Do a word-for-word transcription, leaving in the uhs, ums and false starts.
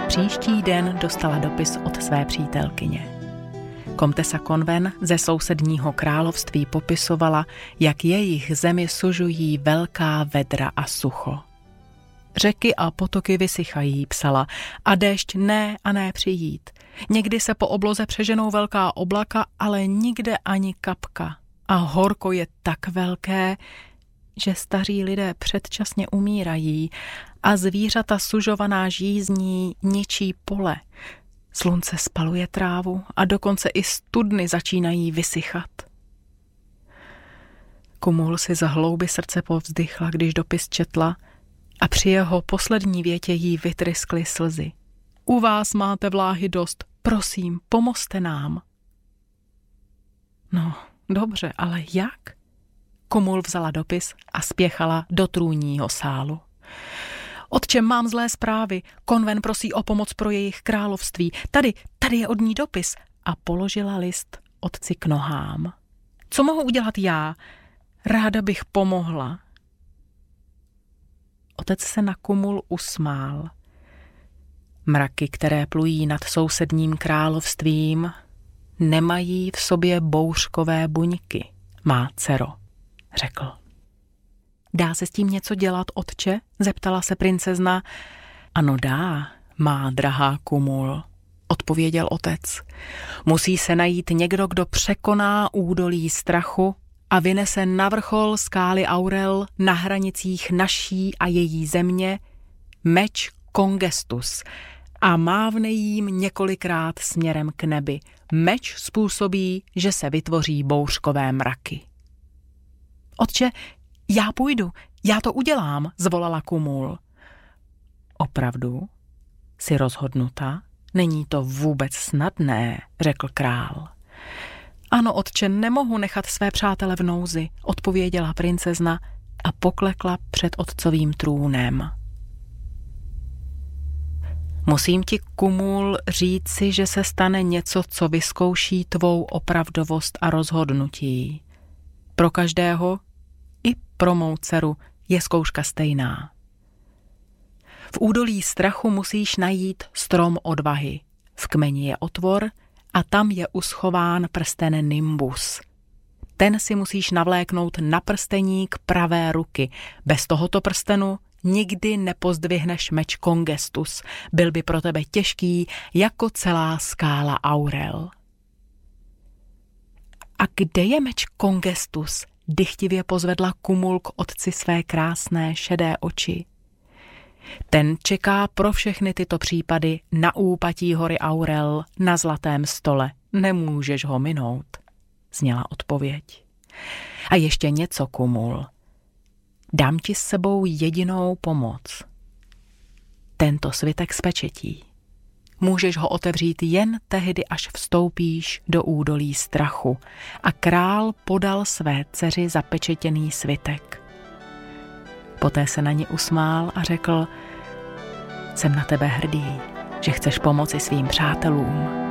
Příští den dostala dopis od své přítelkyně. Komtesa Conwen ze sousedního království popisovala, jak jejich zemi sužují velká vedra a sucho. Řeky a potoky vysychají, psala, a déšť ne a ne přijít. Někdy se po obloze přeženou velká oblaka, ale nikde ani kapka. A horko je tak velké, že staří lidé předčasně umírají a zvířata sužovaná žízní ničí pole. Slunce spaluje trávu a dokonce i studny začínají vysychat. Kumul si za hlouby srdce povzdychla, když dopis četla, a při jeho poslední větě jí vytryskly slzy. U vás máte vláhy dost, prosím, pomozte nám. No, dobře, ale jak? Kumul vzala dopis a spěchala do trůnního sálu. Otče, mám zlé zprávy, Conwen prosí o pomoc pro jejich království. Tady, tady je od ní dopis. A položila list otci k nohám. Co mohu udělat já? Ráda bych pomohla. Otec se na Kumul usmál. Mraky, které plují nad sousedním královstvím, nemají v sobě bouřkové buňky, má dcero, řekl. Dá se s tím něco dělat, otče? Zeptala se princezna. Ano, dá, má drahá Kumul, odpověděl otec. Musí se najít někdo, kdo překoná údolí strachu a vynese na vrchol skály Aurel na hranicích naší a její země meč Congestus a mávne jím několikrát směrem k nebi. Meč způsobí, že se vytvoří bouřkové mraky. Otče, já půjdu, já to udělám, zvolala Kumul. Opravdu? Jsi rozhodnuta? Není to vůbec snadné, řekl král. Ano, otče, nemohu nechat své přátele v nouzi, odpověděla princezna a poklekla před otcovým trůnem. Musím ti, Kumul, říci, že se stane něco, co vyzkouší tvou opravdovost a rozhodnutí. Pro každého, i pro mou dceru, je zkouška stejná. V údolí strachu musíš najít strom odvahy. V kmeni je otvor a tam je uschován prsten Nimbus. Ten si musíš navléknout na prsteník pravé ruky. Bez tohoto prstenu nikdy nepozdvihneš meč Congestus. Byl by pro tebe těžký jako celá skála Aurel. A kde je meč Congestus? Dychtivě pozvedla Kumul k otci své krásné šedé oči. Ten čeká pro všechny tyto případy na úpatí hory Aurel na zlatém stole. Nemůžeš ho minout, zněla odpověď. A ještě něco, Kumul. Dám ti s sebou jedinou pomoc. Tento svitek z pečetí. Můžeš ho otevřít jen tehdy, až vstoupíš do údolí strachu. A král podal své dceři zapečetěný svitek. Poté se na ní usmál a řekl: Jsem na tebe hrdý, že chceš pomoci svým přátelům.